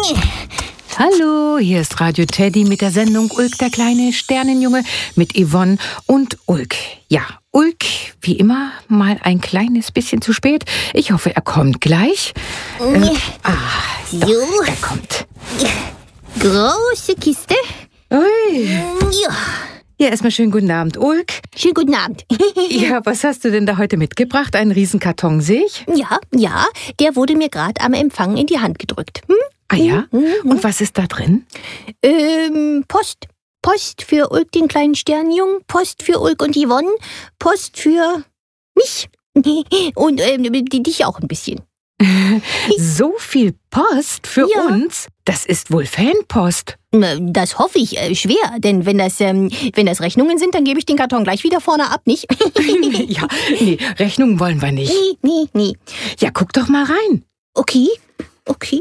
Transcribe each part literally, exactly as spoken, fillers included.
Hallo, hier ist Radio Teddy mit der Sendung Ulk, der kleine Sternenjunge mit Yvonne und Ulk. Ja, Ulk, wie immer, mal ein kleines bisschen zu spät. Ich hoffe, er kommt gleich. Äh, ah, doch, So. er kommt. Große Kiste. Ui. Ja. Ja, erstmal schönen guten Abend, Ulk. Schönen guten Abend. Ja, was hast du denn da heute mitgebracht? Einen Riesenkarton, sehe ich? Ja, ja, der wurde mir gerade am Empfang in die Hand gedrückt. Hm? Ah ja? Und was ist da drin? Ähm, Post. Post für Ulk, den kleinen Sternjungen. Post für Ulk und Yvonne. Post für mich. Und ähm, die- dich auch ein bisschen. So viel Post für Ja. uns? Das ist wohl Fanpost. Äh, Das hoffe ich äh, schwer, denn wenn das, ähm, wenn das Rechnungen sind, dann gebe ich den Karton gleich wieder vorne ab, nicht? Ja, nee, Rechnungen wollen wir nicht. Nee, nee, nee. Ja, guck doch mal rein. Okay, okay.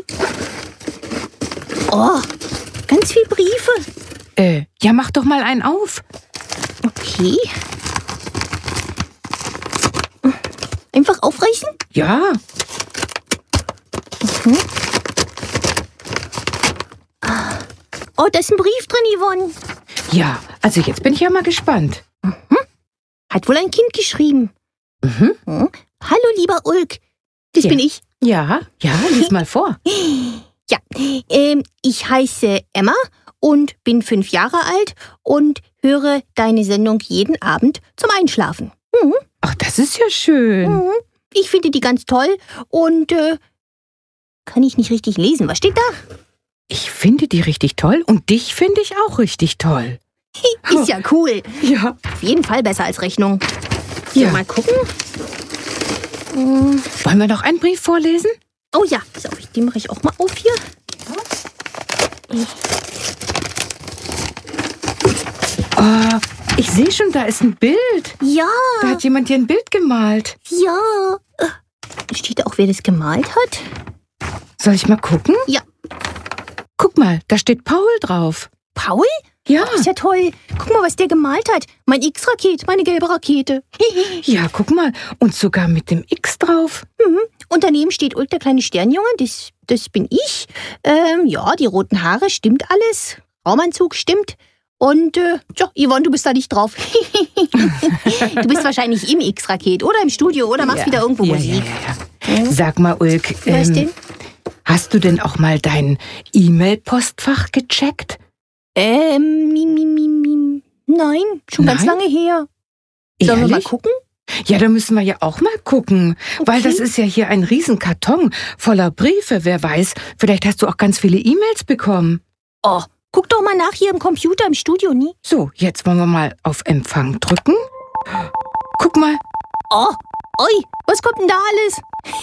Oh, ganz viel Briefe. Äh, ja, mach doch mal einen auf. Okay. Einfach aufreißen? Ja, Oh, da ist ein Brief drin, Yvonne. ja, also jetzt bin ich ja mal gespannt. Hat wohl ein Kind geschrieben. Mhm. Hm? Hallo, lieber Ulk. Das Ja. bin ich. Ja, ja, lies mal vor. Ja, ähm, ich heiße Emma und bin fünf Jahre alt und höre deine Sendung jeden Abend zum Einschlafen. Mhm. Ach, das ist ja schön. Mhm. Ich finde die ganz toll und äh, kann ich nicht richtig lesen. Was steht da? Ich finde die richtig toll und dich finde ich auch richtig toll. Ist ja cool. Ja, Auf jeden Fall besser als Rechnung. ja. Mal gucken. Hm. Wollen wir noch einen Brief vorlesen? Oh ja, so, den mache ich auch mal auf hier. Oh, ich sehe schon, da ist ein Bild. Ja, Da hat jemand hier ein Bild gemalt. ja. Äh, Steht da auch, wer das gemalt hat? Soll ich mal gucken? Ja. Guck mal, da steht Paul drauf. Paul? Ja, Ist ja toll. Guck mal, was der gemalt hat. Mein X-Raket, meine gelbe Rakete. ja, guck mal. Und sogar mit dem X drauf. Mhm. Und daneben steht Ulk, der kleine Sternjunge. Das, das bin ich. Ähm, ja, die roten Haare, stimmt alles. Raumanzug stimmt. Und, äh, tja, Yvonne, du bist da nicht drauf. Du bist wahrscheinlich im X-Raket oder im Studio oder machst Ja. wieder irgendwo ja, Musik. Ja, ja, ja. Sag mal, Ulk, Was ähm, denn? hast du denn auch mal dein E-Mail-Postfach gecheckt? Ähm, mi, mi, mi, mi. Nein, schon ganz Nein? lange her. Sollen wir mal Ehrlich? gucken? Ja, da müssen wir ja auch mal gucken. Weil Okay. das ist ja hier ein Riesenkarton voller Briefe. Wer weiß, vielleicht hast du auch ganz viele E-Mails bekommen. Oh, guck doch mal nach hier im Computer im Studio, nie. So, jetzt wollen wir mal auf Empfang drücken. Guck mal. Oh, oi, was kommt denn da alles?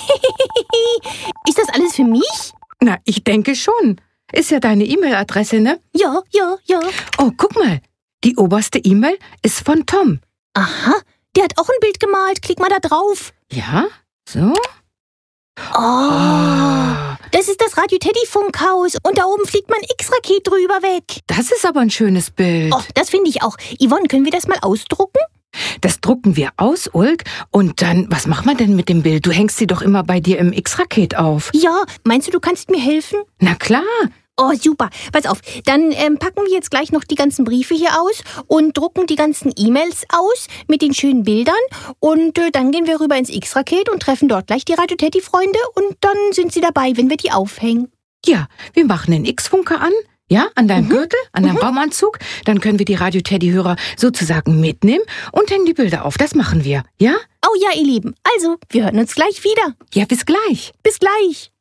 Ist das alles für mich? Na, ich denke schon. Ist ja deine E-Mail-Adresse, ne? Ja, ja, ja. Oh, guck mal. Die oberste E-Mail ist von Tom. Aha, der hat auch ein Bild gemalt. Klick mal da drauf. Ja? So? Oh, Ah, das ist das Radio Teddy Funkhaus. Und da oben fliegt mein X-Raket drüber weg. das ist aber ein schönes Bild. Oh, das finde ich auch. Yvonne, können wir das mal ausdrucken? Das drucken wir aus, Ulk. Und dann, was machen wir denn mit dem Bild? Du hängst sie doch immer bei dir im X-Raket auf. Ja, meinst du, du kannst mir helfen? Na klar. Oh, super. Pass auf, dann ähm, packen wir jetzt gleich noch die ganzen Briefe hier aus und drucken die ganzen E-Mails aus mit den schönen Bildern. Und äh, dann gehen wir rüber ins X-Raket und treffen dort gleich die Radio Teddy-Freunde. Und dann sind sie dabei, wenn wir die aufhängen. Ja, wir machen den X-Funker an. Ja, an deinem Gürtel, an deinem Raumanzug. Dann können wir die Radio Teddy-Hörer sozusagen mitnehmen und hängen die Bilder auf. Das machen wir. Ja? Oh ja, ihr Lieben. Also, wir hören uns gleich wieder. Ja, bis gleich. Bis gleich.